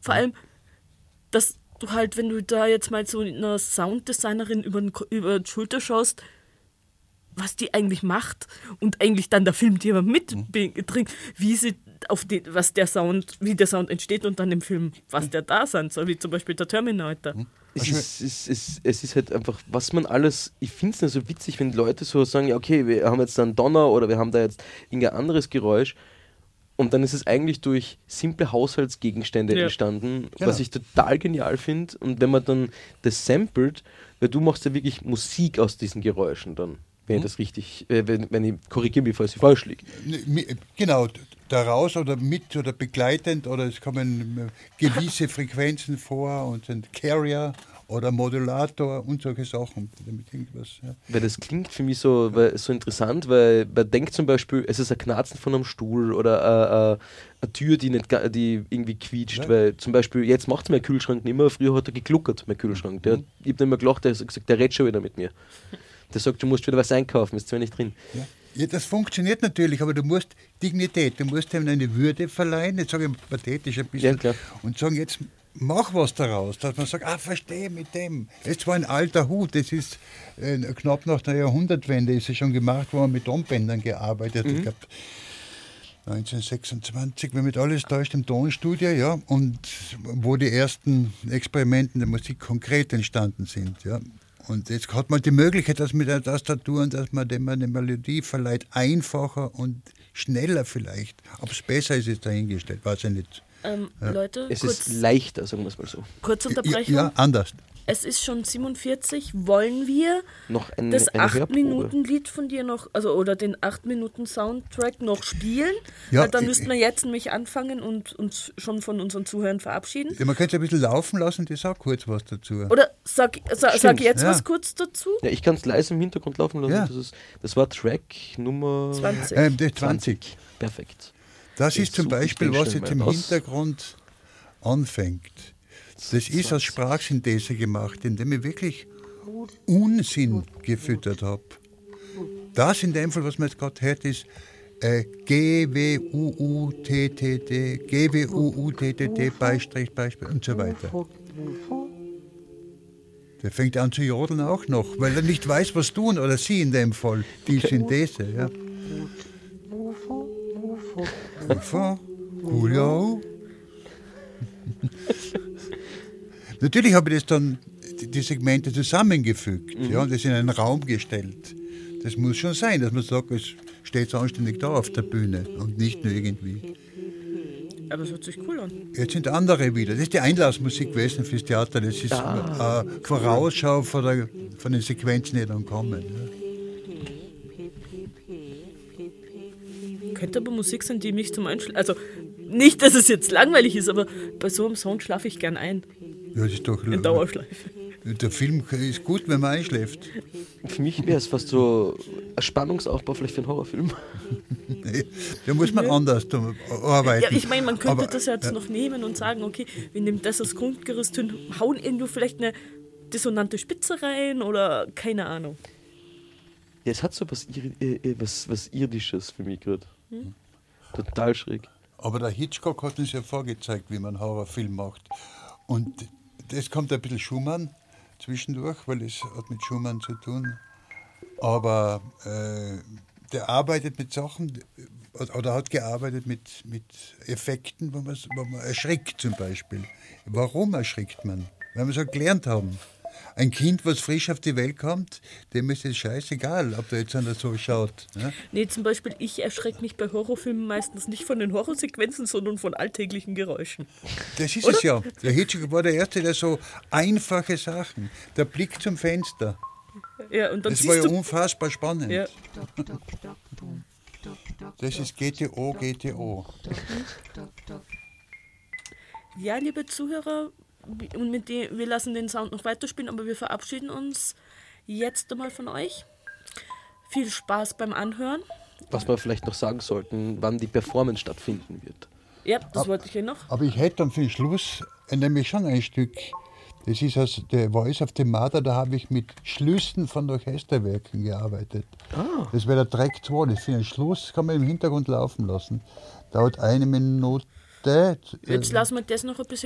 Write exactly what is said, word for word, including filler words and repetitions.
Vor allem, dass du halt, wenn du da jetzt mal so einer Sounddesignerin über, den, über die Schulter schaust, was die eigentlich macht und eigentlich dann der Film dir mit mhm. drin, wie sie auf den, was der Sound, wie der Sound entsteht und dann im Film, was der da sein soll, wie zum Beispiel der Terminator. Mhm. Es ist, es, ist, es ist halt einfach, was man alles, ich finde es nicht so witzig, wenn Leute so sagen, ja okay, wir haben jetzt da einen Donner oder wir haben da jetzt irgendein anderes Geräusch und dann ist es eigentlich durch simple Haushaltsgegenstände ja. entstanden, genau. was ich total genial finde und wenn man dann das samplet, weil du machst ja wirklich Musik aus diesen Geräuschen dann. Wenn ich das richtig, äh, wenn, wenn ich korrigiere mich, falls ich falsch liege. Genau, daraus oder mit oder begleitend oder es kommen gewisse Frequenzen vor und ein Carrier oder Modulator und solche Sachen. Damit irgendwas, ja. Weil das klingt für mich so, weil, so interessant, weil man denkt zum Beispiel, es ist ein Knarzen von einem Stuhl oder äh, äh, eine Tür, die, nicht, die irgendwie quietscht, ja. weil zum Beispiel, jetzt macht es mein Kühlschrank nicht mehr, früher hat er gegluckert, mein Kühlschrank. Der, mhm. Ich habe nicht mehr gelacht, der hat gesagt, der redet schon wieder mit mir. Der sagt, du musst wieder was einkaufen, ist zu wenig drin. Ja. Ja, das funktioniert natürlich, aber du musst Dignität, du musst ihm eine Würde verleihen, jetzt sage ich pathetisch ein bisschen, ja, und sagen, jetzt mach was daraus, dass man sagt, ah, verstehe mit dem. Jetzt war ein alter Hut, das ist äh, knapp nach der Jahrhundertwende, ist es schon gemacht, wo man mit Tonbändern gearbeitet hat. Mhm. Ich glaube, neunzehnhundertsechsundzwanzig, wenn mit alles täuscht, im Tonstudio, ja, und wo die ersten Experimente der Musik konkret entstanden sind, ja. Und jetzt hat man die Möglichkeit, dass mit der Tastatur und dass man dem eine Melodie verleiht, einfacher und schneller vielleicht. Ob es besser ist, ist dahingestellt, weiß ich nicht. Ähm, ja. Leute, es ist leichter, sagen wir es mal so. Kurz Unterbrechung. Ja, anders. Es ist schon siebenundvierzig. Wollen wir noch ein, das acht Minuten Lied von dir noch, also oder den acht Minuten Soundtrack noch spielen? Ja, Weil dann ich, müssten wir jetzt nämlich anfangen und uns schon von unseren Zuhörern verabschieden. Ja, man könnte es ein bisschen laufen lassen und ich sage kurz was dazu. Oder sag, sag, sag jetzt ja. was kurz dazu? Ja, ich kann es leise im Hintergrund laufen lassen. Ja. Das, ist, das war Track Nummer zwanzig. Ähm, zwanzig. zwanzig. Perfekt. Das ich ist zum Beispiel, was jetzt im Hintergrund anfängt. Das ist als Sprachsynthese gemacht, indem ich wirklich Unsinn gefüttert habe. Das in dem Fall, was man jetzt gerade hört, ist äh, G W U U T T T, G W U U T T T, Beistrich, Beispiel und so weiter. Der fängt an zu jodeln auch noch, weil er nicht weiß, was tun, oder sie in dem Fall, die Synthese. Ja. Julio. Natürlich habe ich das dann, die Segmente zusammengefügt, mhm. ja, und das in einen Raum gestellt. Das muss schon sein, dass man sagt, es steht so anständig da auf der Bühne und nicht nur irgendwie. Aber es hört sich cool an. Jetzt sind andere wieder. Das ist die Einlassmusik gewesen fürs Theater. Das ist ah, eine Vorausschau von, der, von den Sequenzen, die dann kommen. Ja. Könnte aber Musik sein, die mich zum Einschlafen... Also nicht, dass es jetzt langweilig ist, aber bei so einem Sound schlafe ich gern ein. Ja, das ist doch in Dauerschleife. Der Film ist gut, wenn man einschläft. Für mich wäre es fast so ein Spannungsaufbau vielleicht für einen Horrorfilm. Nee, da muss man anders arbeiten. Ja, ich meine, man könnte aber, das jetzt ja. noch nehmen und sagen, okay, wir nehmen das als Grundgerüst und hauen irgendwo vielleicht eine dissonante Spitze rein oder keine Ahnung. Ja, es hat so was, äh, was, was Irdisches für mich gerade. Hm? Total schräg. Aber der Hitchcock hat uns ja vorgezeigt, wie man einen Horrorfilm macht. Und das kommt ein bisschen Schumann zwischendurch, weil es hat mit Schumann zu tun. Aber äh, der arbeitet mit Sachen, oder hat gearbeitet mit, mit Effekten, wo man, wo man erschrickt zum Beispiel. Warum erschrickt man? Weil wir es auch gelernt haben. Ein Kind, was frisch auf die Welt kommt, dem ist es scheißegal, ob der jetzt einer so schaut. Ne? Nee, zum Beispiel, ich erschrecke mich bei Horrorfilmen meistens nicht von den Horrorsequenzen, sondern von alltäglichen Geräuschen. Das ist Oder? Es ja. Der Hitchcock war der Erste, der so einfache Sachen, der Blick zum Fenster. Ja, und dann das war ja du unfassbar spannend. Ja. Das ist G T O, G T O. Ja, liebe Zuhörer, und mit dem, wir lassen den Sound noch weiterspielen, aber wir verabschieden uns jetzt einmal von euch. Viel Spaß beim Anhören. Was wir vielleicht noch sagen sollten, wann die Performance stattfinden wird. Ja, das Ab, wollte ich ja noch. Aber ich hätte dann für den Schluss nämlich schon ein Stück, das ist aus der Voice of the Mother, da habe ich mit Schlüssen von Orchesterwerken gearbeitet. Ah. Das wäre der Track zwei, das für den Schluss kann man im Hintergrund laufen lassen. Dauert eine Minute. Jetzt lassen wir das noch ein bisschen